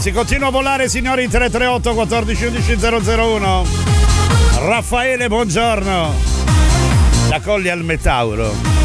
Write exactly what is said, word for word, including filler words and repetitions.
si continua a volare, signori. Tre tre otto quattordici undici zero zero uno. Raffaele, buongiorno. Da Colli al Metauro.